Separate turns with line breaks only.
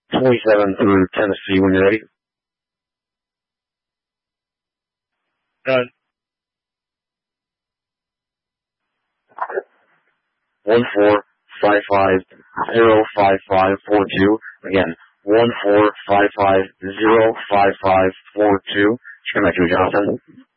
27 through Tennessee when you're ready.
Done.
1455055542. Again, 1455055542. Just come back to you, Jonathan.